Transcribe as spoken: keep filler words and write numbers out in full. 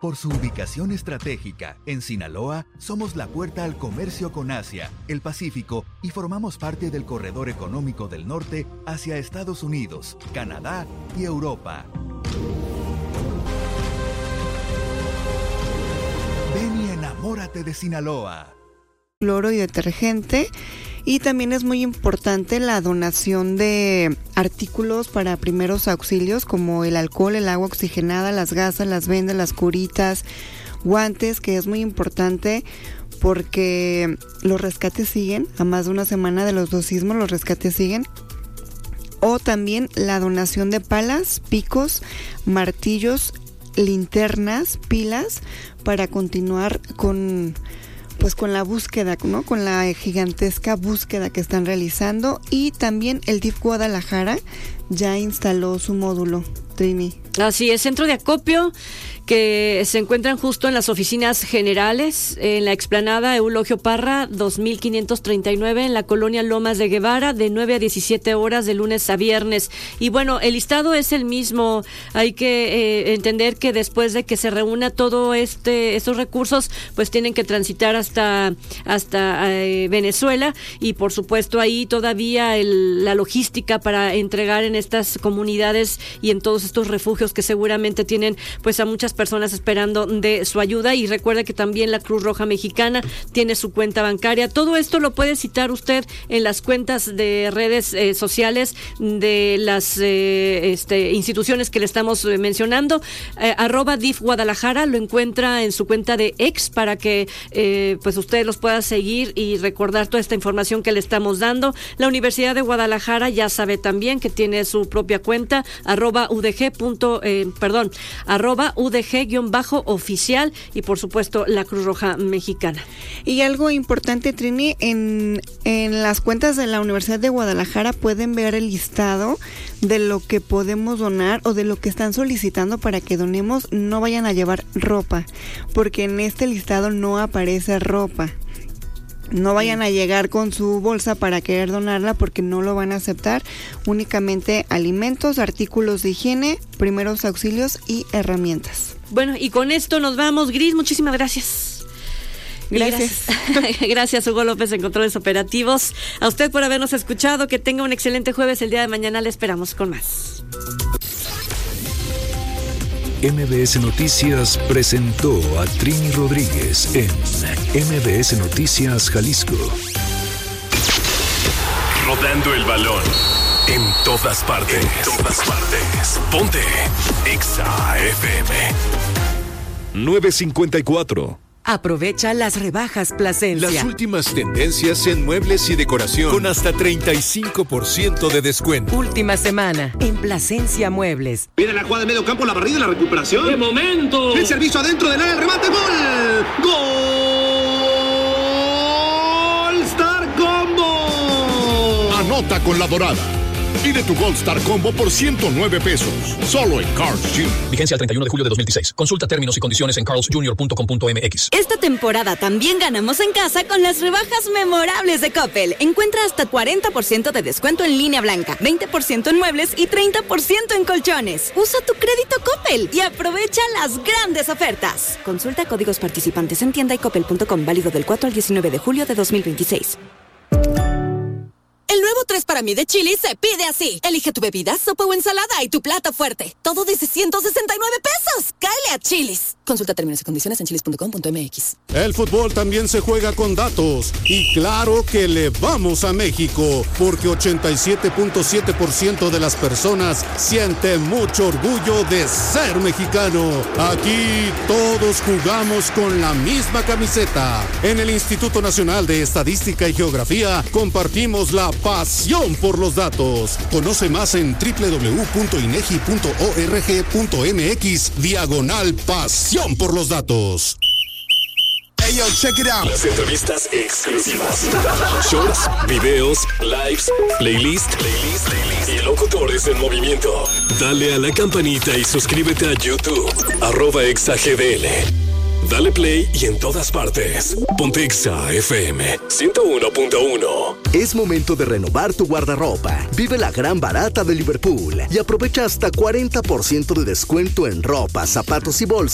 Por su ubicación estratégica, en Sinaloa, somos la puerta al comercio con Asia, el Pacífico y formamos parte del corredor económico del norte hacia Estados Unidos, Canadá y Europa. Ven y enamórate de Sinaloa. Cloro y detergente. Y también es muy importante la donación de artículos para primeros auxilios como el alcohol, el agua oxigenada, las gasas, las vendas, las curitas, guantes, que es muy importante porque los rescates siguen. A más de una semana de los dos sismos, los rescates siguen. O también la donación de palas, picos, martillos, linternas, pilas para continuar con... pues con la búsqueda, ¿no? Con la gigantesca búsqueda que están realizando. Y también el D I F Guadalajara ya instaló su módulo, Trini. Así es, centro de acopio que se encuentran justo en las oficinas generales, en la explanada Eulogio Parra, dos mil quinientos treinta y nueve, en la colonia Lomas de Guevara, de nueve a diecisiete horas, de lunes a viernes. Y bueno, el listado es el mismo. Hay que eh, entender que después de que se reúna todo este estos recursos, pues tienen que transitar hasta, hasta eh, Venezuela, y por supuesto ahí todavía el, la logística para entregar en estas comunidades y en todos estos refugios que seguramente tienen pues a muchas personas esperando de su ayuda. Y recuerde que también la Cruz Roja Mexicana tiene su cuenta bancaria. Todo esto lo puede citar usted en las cuentas de redes eh, sociales de las eh, este, instituciones que le estamos eh, mencionando. Eh, arroba D I F Guadalajara, lo encuentra en su cuenta de X para que eh, pues usted los pueda seguir y recordar toda esta información que le estamos dando. La Universidad de Guadalajara ya sabe también que tiene su propia cuenta, arroba UDG. Eh, perdón, arroba U D G-oficial, y por supuesto la Cruz Roja Mexicana. Y algo importante, Trini, en, en las cuentas de la Universidad de Guadalajara pueden ver el listado de lo que podemos donar o de lo que están solicitando para que donemos. No vayan a llevar ropa, porque en este listado no aparece ropa. No vayan a llegar con su bolsa para querer donarla porque no lo van a aceptar. Únicamente alimentos, artículos de higiene, primeros auxilios y herramientas. Bueno, y con esto nos vamos. Gris, muchísimas gracias. Gracias. Gracias, gracias Hugo López en Controles Operativos. A usted por habernos escuchado. Que tenga un excelente jueves. El día de mañana le esperamos con más. M B S Noticias presentó a Trini Rodríguez en M B S Noticias Jalisco. Rodando el balón en todas partes. En todas partes. Ponte Exa F M. nueve cincuenta y cuatro. Aprovecha las rebajas Plasencia. Las últimas tendencias en muebles y decoración con hasta treinta y cinco por ciento de descuento. Última semana en Plasencia Muebles. Viene la jugada de medio campo, la barrida y la recuperación. ¡Qué momento! El servicio adentro del área, el remate, gol. ¡Gol! Star Combo. Anota con la Dorada. Pide tu Gold Star Combo por ciento nueve pesos. Solo en Carl's Junior Vigencia al treinta y uno de julio de dos mil dieciséis. Consulta términos y condiciones en carls junior punto com punto m x. Esta temporada también ganamos en casa con las rebajas memorables de Coppel. Encuentra hasta cuarenta por ciento de descuento en línea blanca, veinte por ciento en muebles y treinta por ciento en colchones. Usa tu crédito Coppel y aprovecha las grandes ofertas. Consulta códigos participantes en tienda y coppel punto com. Válido del cuatro al diecinueve de julio de dos mil veintiséis. El nuevo tres para mí de Chili's se pide así. Elige tu bebida, sopa o ensalada y tu plato fuerte. Todo de ciento sesenta y nueve pesos. ¡Cáele a Chili's! Consulta términos y condiciones en chilis punto com punto m x. El fútbol también se juega con datos. Y claro que le vamos a México, porque ochenta y siete punto siete por ciento de las personas siente mucho orgullo de ser mexicano. Aquí todos jugamos con la misma camiseta. En el Instituto Nacional de Estadística y Geografía compartimos la pasión por los datos. Conoce más en doble u doble u doble u punto inegi punto org punto m x diagonal pasión por los datos. Hey, yo, check it out. Las entrevistas exclusivas. Shorts, videos, lives, playlist, playlist, playlist y locutores en movimiento. Dale a la campanita y suscríbete a YouTube. Arroba Exa G D L. Dale play y en todas partes. Ponte Exa F M ciento uno punto uno. Es momento de renovar tu guardarropa. Vive la gran barata de Liverpool y aprovecha hasta cuarenta por ciento de descuento en ropa, zapatos y bolsas